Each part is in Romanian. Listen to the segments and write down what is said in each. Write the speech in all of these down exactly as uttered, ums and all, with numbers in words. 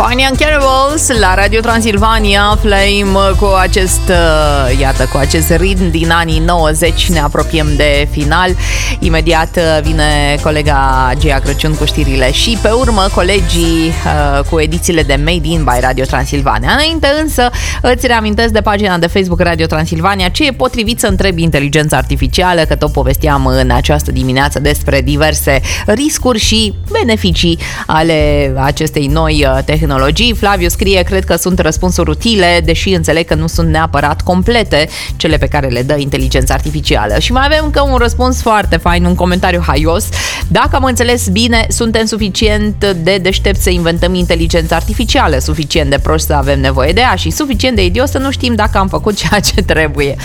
Funny Uncannibals la Radio Transilvania. Aflăm cu acest, iată, cu acest ritm din anii nouăzeci. Ne apropiem de final. Imediat vine colega Gia Crăciun cu știrile și pe urmă colegii uh, cu edițiile de Made in by Radio Transilvania. Înainte însă îți reamintesc de pagina de Facebook Radio Transilvania ce e potrivit să întrebi inteligența artificială, că tot povesteam în această dimineață despre diverse riscuri și beneficii ale acestei noi tehnologii. Flaviu scrie: cred că sunt răspunsuri utile, deși înțeleg că nu sunt neapărat complete cele pe care le dă inteligența artificială. Și mai avem încă un răspuns foarte fain, un comentariu haios. Dacă am înțeles bine, suntem suficient de deștepți să inventăm inteligența artificială, suficient de proști să avem nevoie de ea și suficient de idios să nu știm dacă am făcut ceea ce trebuie.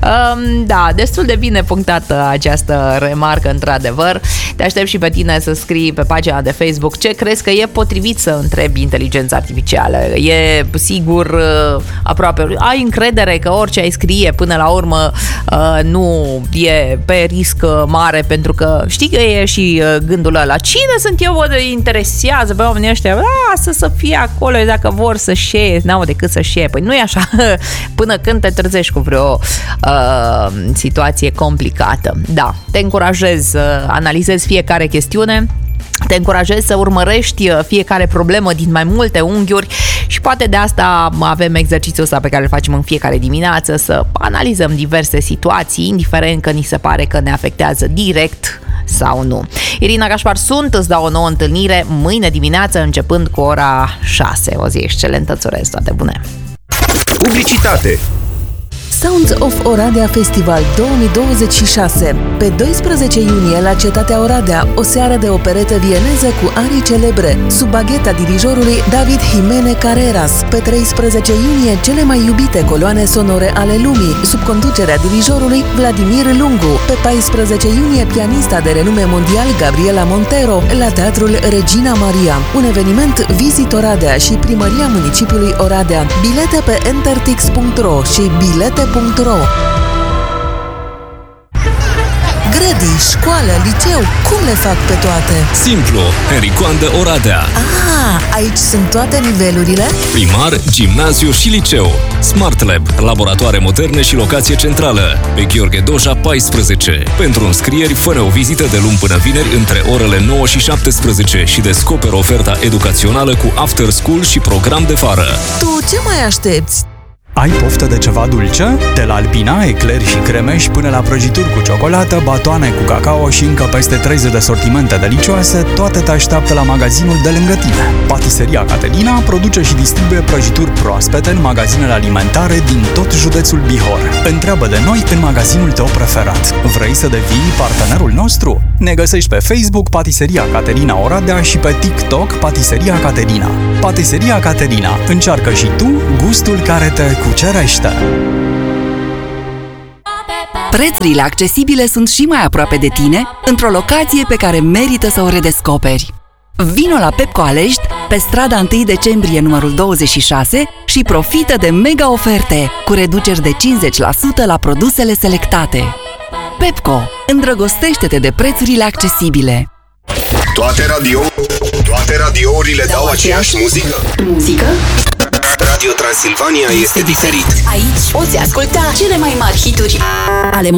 Um, da, destul de bine punctată această remarcă, într-adevăr. Te aștept și pe tine să scrii pe pagina de Facebook ce crezi că e potrivit să întrebi inteligența artificială. E sigur aproape, ai încredere că orice ai scrie până la urmă nu e pe risc mare, pentru că știi că e și gândul ăla: cine sunt eu, vă interesează pe oamenii ăștia, lasă să fie acolo, dacă vor să share, n-au decât să share. Păi nu e așa, până când te trezești cu vreo uh, situație complicată. Da, te încurajez să analizezi fiecare chestiune, te încurajez să urmărești fiecare problemă din mai multe unghiuri și poate de asta avem exercițiul ăsta pe care îl facem în fiecare dimineață, să analizăm diverse situații, indiferent că ni se pare că ne afectează direct sau nu. Irina Gașpar sunt, îți dau o nouă întâlnire mâine dimineață începând cu ora șase. O zi excelentă, îți urez toate bune! Publicitate. Sounds of Oradea Festival două mii douăzeci și șase. Pe doisprezece iunie la Cetatea Oradea, o seară de operetă vieneză cu arii celebre, sub bagheta dirijorului David Jimene Carreras. Pe treisprezece iunie, cele mai iubite coloane sonore ale lumii, sub conducerea dirijorului Vladimir Lungu. Pe paisprezece iunie, pianista de renume mondial Gabriela Montero la Teatrul Regina Maria. Un eveniment Visit Oradea și Primăria Municipiului Oradea. Bilete pe entertix punct ro și bilete punct ro. Grădii, școală, liceu, cum le fac pe toate? Simplu, Henricoan de Oradea. Ah, aici sunt toate nivelurile? Primar, gimnaziu și liceu. Smart Lab, laboratoare moderne și locație centrală. Pe Gheorghe Doja paisprezece. Pentru înscrieri, fă o vizită de luni până vineri între orele nouă și șaptesprezece și descoperă oferta educațională cu after school și program de vară. Tu ce mai aștepți? Ai poftă de ceva dulce? De la Alpina, ecleri și cremeși până la prăjituri cu ciocolată, batoane cu cacao și încă peste treizeci de sortimente delicioase, toate te așteaptă la magazinul de lângă tine. Patiseria Caterina produce și distribuie prăjituri proaspete în magazinele alimentare din tot județul Bihor. Întreabă de noi în magazinul tău preferat. Vrei să devii partenerul nostru? Ne găsești pe Facebook Patiseria Caterina Oradea și pe TikTok Patiseria Caterina. Patiseria Caterina. Încearcă și tu gustul care te cucerește. Prețurile accesibile sunt și mai aproape de tine, într-o locație pe care merită să o redescoperi. Vino la Pepco Alești, pe strada întâi decembrie numărul douăzeci și șase și profită de mega oferte, cu reduceri de cincizeci la sută la produsele selectate. Pepco, îndrăgostește-te de prețurile accesibile. Toate radio, toate radiourile dau aceeași muzică. Muzică? Radio Transilvania este diferit. Aici poți asculta cele mai mari hituri ale